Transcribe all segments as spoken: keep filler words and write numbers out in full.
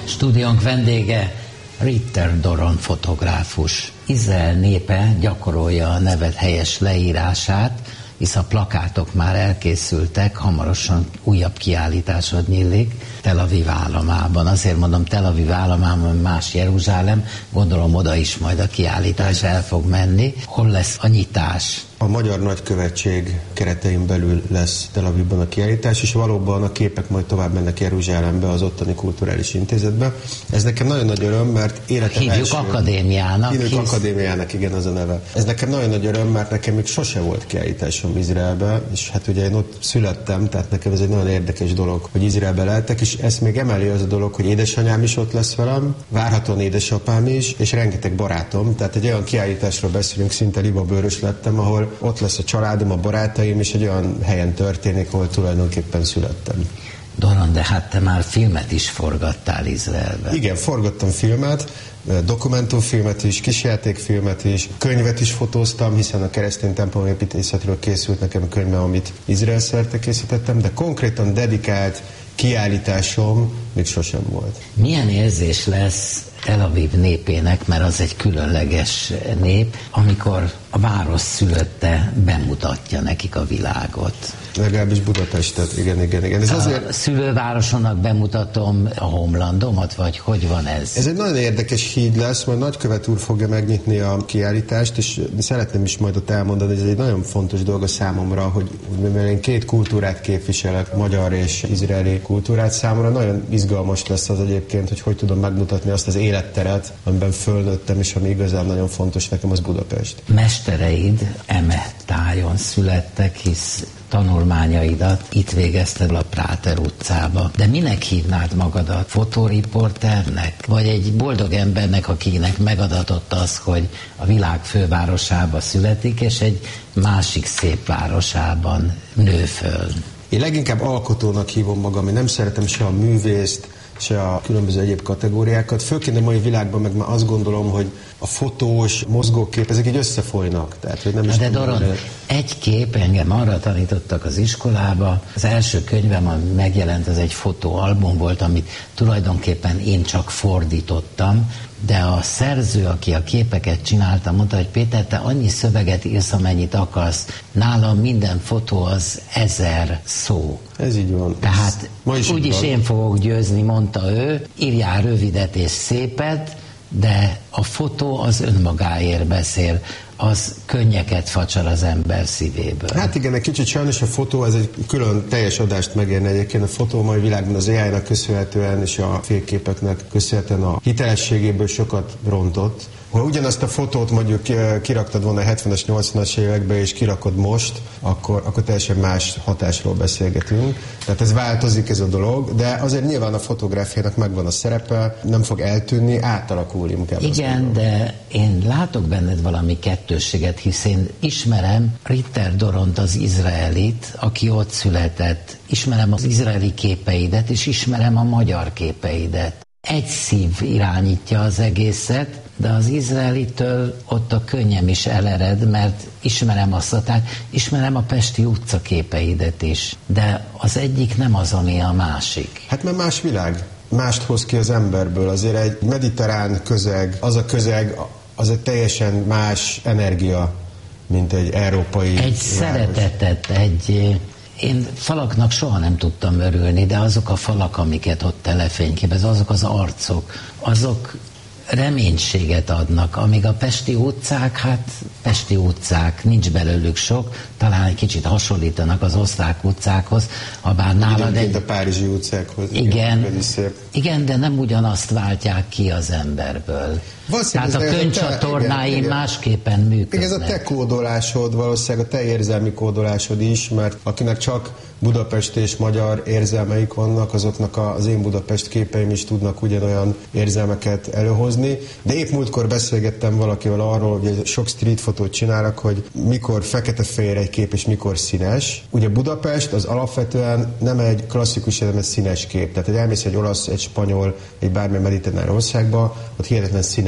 Stúdiónk vendége Ritter Doron fotográfus. Izrael népe gyakorolja a neved helyes leírását, hisz a plakátok már elkészültek, hamarosan újabb kiállításod nyílik Tel Aviv államában. Azért mondom Tel Aviv államában, más Jeruzsálem, gondolom oda is majd a kiállítás el fog menni. Hol lesz a nyitás? A Magyar Nagykövetség keretein belül lesz Tel Avivban a kiállítás, és valóban a képek majd tovább mennek Jeruzsálembe, az ottani kulturális intézetbe. Ez nekem nagyon nagy öröm, mert életem Hívjuk első... akadémiának. Hívjuk hisz... akadémiának, igen, az a neve. Ez nekem nagyon nagy öröm, mert nekem még sose volt kiállításom Izraelbe, és hát ugye én ott születtem, tehát nekem ez egy nagyon érdekes dolog, hogy Izraelbe lehetek, és ezt még emeli az a dolog, hogy édesanyám is ott lesz velem, várhatóan édesapám is, és rengeteg barátom, tehát egy olyan kiállításról beszélünk, szinte libabőrös lettem, ahol ott lesz a családom, a barátaim, és egy olyan helyen történik, ahol tulajdonképpen születtem. Doron, de hát te már filmet is forgattál Izraelben. Igen, forgattam filmet, dokumentumfilmet is, kisjátékfilmet is, könyvet is fotóztam, hiszen a keresztény templom építészetről készült nekem könyve, amit Izrael szerte készítettem, de konkrétan dedikált kiállításom még sosem volt. Milyen érzés lesz Tel Aviv népének, mert az egy különleges nép, amikor a város szülötte bemutatja nekik a világot? Legalábbis Budapestet, igen, igen, igen. Ez a azért... szülővárosonnak bemutatom a Homelandomat, vagy hogy van ez? Ez egy nagyon érdekes híd lesz, majd nagykövet úr fogja megnyitni a kiállítást, és szeretném is majd ott elmondani, hogy ez egy nagyon fontos dolog a számomra, hogy mivel én két kultúrát képviselek, magyar és izraeli kultúrát, számomra nagyon izgalmas lesz az egyébként, hogy hogy tudom megmutatni azt az életteret, amiben fölnőttem, és ami igazán nagyon fontos nekem, az Budapest. Mestereid eme tájon születtek, hisz tanulmányaidat itt végezted a Práter utcába. De minek hívnád magadat? Fotóriporternek? Vagy egy boldog embernek, akinek megadatott az, hogy a világ fővárosába születik, és egy másik szép városában nő föl? Én leginkább alkotónak hívom magam, én nem szeretem se a művészt, se a különböző egyéb kategóriákat. Főként a mai világban meg már azt gondolom, hogy a fotós, mozgókép, ezek így összefolynak. Tehát, hogy nem is de Doron, de... egy kép, engem arra tanítottak az iskolába. Az első könyvem, ami megjelent, az egy fotóalbum volt, amit tulajdonképpen én csak fordítottam, de a szerző, aki a képeket csinálta, mondta, hogy Péter, te annyi szöveget írsz, amennyit akarsz. Nálam minden fotó az ezer szó. Ez így van. Tehát úgyis én fogok győzni, mondta ő. Írjál rövidet és szépet, de a fotó az önmagáért beszél, az könnyeket facsar az ember szívéből. Hát igen, egy kicsit sajnos a fotó, ez egy külön teljes adást megérne egyébként. A fotó mai világban az á í-nak köszönhetően és a fényképeknek köszönhetően a hitelességéből sokat rontott. Ha ugyanazt a fotót mondjuk kiraktad volna a hetvenes, nyolcvanas években, és kirakod most, akkor, akkor teljesen más hatásról beszélgetünk. Tehát ez változik, ez a dolog, de azért nyilván a fotográfiának megvan a szerepe, nem fog eltűnni, átalakul inkább. Igen, de én látok benned valami kettősséget, hisz én ismerem Ritter Doront, az izraelit, aki ott született, ismerem az izraeli képeidet, és ismerem a magyar képeidet. Egy szív irányítja az egészet, de az izraelitől ott a könnyem is elered, mert ismerem azt a, tehát ismerem a Pesti utca képeidet is, de az egyik nem az, ami a másik. Hát mert más világ, mást hoz ki az emberből, azért egy mediterrán közeg, az a közeg, az egy teljesen más energia, mint egy európai Egy város. Szeretetet, egy... Én falaknak soha nem tudtam örülni, de azok a falak, amiket ott telefényképez, azok az arcok, azok reménységet adnak, amíg a Pesti utcák, hát Pesti utcák, nincs belőlük sok, talán egy kicsit hasonlítanak az osztrák utcákhoz, ha bár nálad egy... a párizsi utcákhoz. Igen, igen, igen, de nem ugyanazt váltják ki az emberből. Tehát a könyvcsatornáim másképpen működnek. Ez a te kódolásod, valószínűleg a te érzelmi kódolásod is, mert akinek csak Budapest és magyar érzelmeik vannak, azoknak az én Budapest képeim is tudnak ugyanolyan érzelmeket előhozni. De épp múltkor beszélgettem valakivel arról, hogy sok street fotót csinálok, hogy mikor fekete-fehér egy kép és mikor színes. Ugye Budapest az alapvetően nem egy klasszikus, hanem egy színes kép. Tehát, hogy elmész egy olasz, egy spanyol, egy bármilyen mediterrán országba, ott hihetetlen színes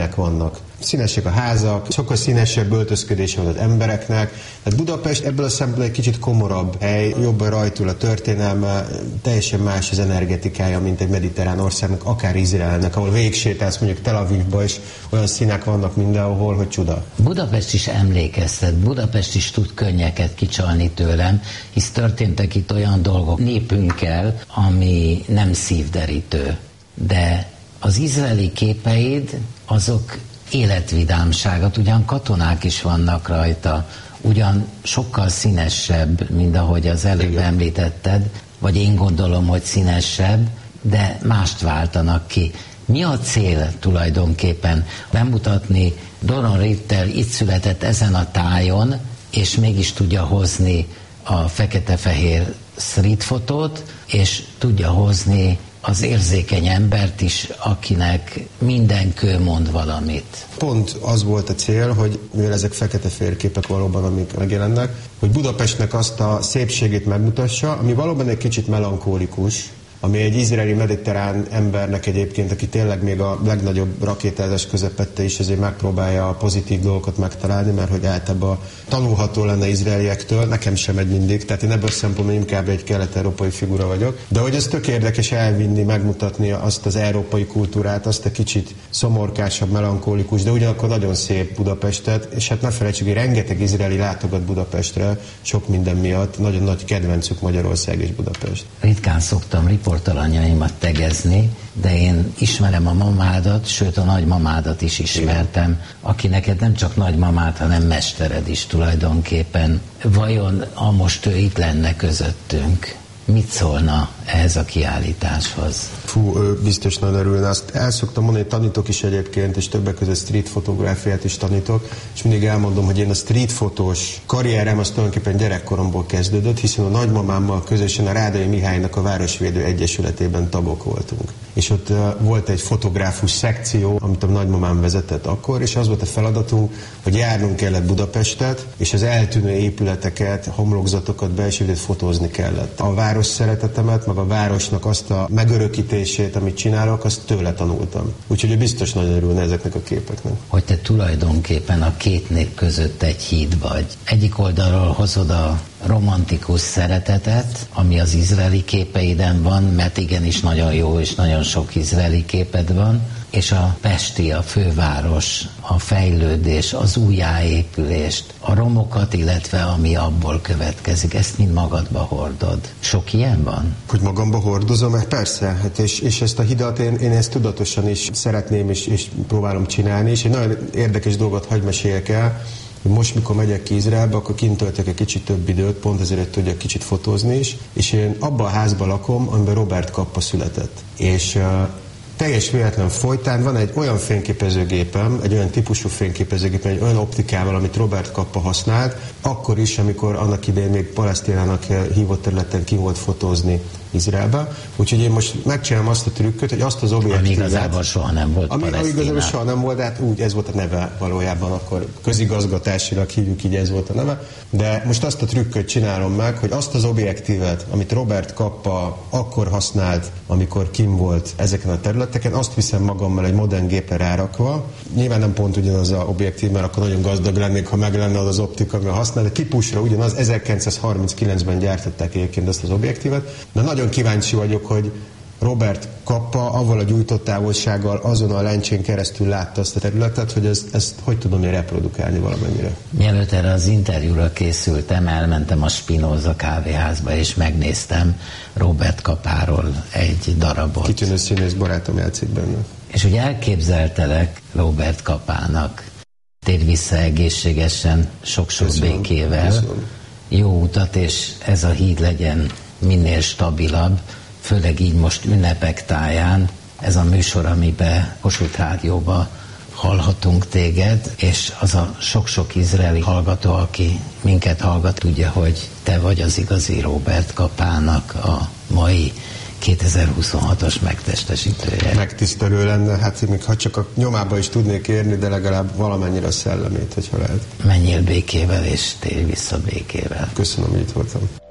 színek vannak. Színesek a házak, sokkal színesebb öltözködése van az embereknek. Tehát Budapest ebből a szempontból egy kicsit komorabb hely, jobban rajtul a történelme, teljesen más az energetikája, mint egy mediterrán országnak, akár Izraelnek, ahol végigsétálsz mondjuk Tel Avivba is, olyan színek vannak mindenhol, hogy csuda. Budapest is emlékeztet, Budapest is tud könnyeket kicsalni tőlem, hisz történtek itt olyan dolgok népünkkel, ami nem szívderítő. De az izraeli képeid, azok életvidámságot, ugyan katonák is vannak rajta, ugyan sokkal színesebb, mint ahogy az előbb igen. említetted, vagy én gondolom, hogy színesebb, de mást váltanak ki. Mi a cél tulajdonképpen? Bemutatni, Doron Ritter itt született ezen a tájon, és mégis tudja hozni a fekete-fehér street fotót, és tudja hozni az érzékeny embert is, akinek minden kő mond valamit. Pont az volt a cél, hogy mivel ezek fekete-fehér képek valóban, amik megjelennek, hogy Budapestnek azt a szépségét megmutassa, ami valóban egy kicsit melankólikus, ami egy izraeli mediterrán embernek egyébként, aki tényleg még a legnagyobb rakétázás közepette is ezért megpróbálja a pozitív dolgokat megtalálni, mert hogy általában tanulható lenne izraeliektől, nekem sem megy mindig, tehát én ebből szempontból inkább egy kelet-európai figura vagyok. De hogy ez tök érdekes elvinni, megmutatni azt az európai kultúrát, azt a kicsit szomorkásabb, melankólikus, de ugyanakkor nagyon szép Budapestet, és hát ne felejtsük, hogy rengeteg izraeli látogat Budapestre, sok minden miatt, nagyon nagy kedvencük Magyarország és Budapest. Ritkán szoktam riportalanyaimat tegezni, de én ismerem a mamádat, sőt a nagymamádat is ismertem, aki neked nem csak nagymamát, hanem mestered is tulajdonképpen. Vajon, ha most ő itt lenne közöttünk, mit szólna ehhez a kiállításhoz? Fú, ő biztos nagyon örülne. Azt el szoktam mondani, hogy tanítok is egyébként, és többek között street fotográfiát is tanítok, és mindig elmondom, hogy én a street fotós karrierem az tulajdonképpen gyerekkoromból kezdődött, hiszen a nagymamámmal közösen a Rádai Mihálynak a Városvédő Egyesületében tagok voltunk. És ott uh, volt egy fotográfus szekció, amit a nagymamám vezetett akkor, és az volt a feladatunk, hogy járnunk kellett Budapestet, és az eltűnő épületeket, homlokzatokat, belső vidét fotózni kellett. A város szeretetemet, meg a városnak azt a megörökítését, amit csinálok, azt tőle tanultam. Úgyhogy biztos nagyon örülne ezeknek a képeknek. Hogy te tulajdonképpen a két nép között egy híd vagy. Egyik oldalról hozod a romantikus szeretetet, ami az izraeli képeiden van, mert igenis nagyon jó, és nagyon sok izraeli képed van, és a pesti, a főváros, a fejlődés, az újjáépülést, a romokat, illetve ami abból következik, ezt mind magadba hordod. Sok ilyen van? Hogy magamba hordozom? Hát persze, hát és, és ezt a hidat én, én ezt tudatosan is szeretném, és, és próbálom csinálni, és egy nagyon érdekes dolgot hadd meséljek el, hogy most, mikor megyek ki Izraelbe, akkor kint töltök egy kicsit több időt, pont ezért, hogy tudjak kicsit fotózni is, és én abban a házban lakom, amiben Robert Capa született. És uh, teljes véletlen folytán van egy olyan fényképezőgépem, egy olyan típusú fényképezőgépem, egy olyan optikával, amit Robert Capa használt, akkor is, amikor annak idején még Palesztinának hívott területen ki volt fotózni Izraelbe. Úgyhogy én most megcsinálom azt a trükköt, hogy azt az objektívet... Ami igazából soha nem volt ami Palesztina. Ami igazából soha nem volt, de hát úgy ez volt a neve valójában, akkor közigazgatásilag hívjuk, így ez volt a neve. De most azt a trükköt csinálom meg, hogy azt az objektívet, amit Robert Capa akkor használt, amikor kim volt ezeken a területeken, azt viszem magammal egy modern gépre rárakva. Nyilván nem pont ugyanaz az objektív, mert akkor nagyon gazdag lennék, ha meg lenne az az optika, ami használ, de típusra ugyanaz, ezerkilencszázharminckilencben gyártották egyébként ezt az objektívet. De nagyon kíváncsi vagyok, hogy Robert Capa avval a gyújtótávolsággal azon a lencsén keresztül látta azt a területet, hogy ezt, ezt hogy tudom én reprodukálni valamennyire. Mielőtt erre az interjúra készültem, elmentem a Spinoza kávéházba, és megnéztem Robert Capáról egy darabot. Kitűnő színész barátom játszik benne. És úgy elképzeltelek Robert Capának. Térj vissza egészségesen, sok-sok köszönöm, békével. Köszönöm. Jó utat, és ez a híd legyen minél stabilabb, főleg így most ünnepek táján. Ez a műsor, amiben Kossuth Rádióban hallhatunk téged, és az a sok-sok izraeli hallgató, aki minket hallgat, tudja, hogy te vagy az igazi Robert Capának a mai kétezer-huszonhatos megtestesítője. Megtisztelő lenne, hát még ha csak a nyomába is tudnék érni, de legalább valamennyire a szellemét, hogyha lehet. Menjél békével, és térj vissza békével. Köszönöm, hogy itt voltam.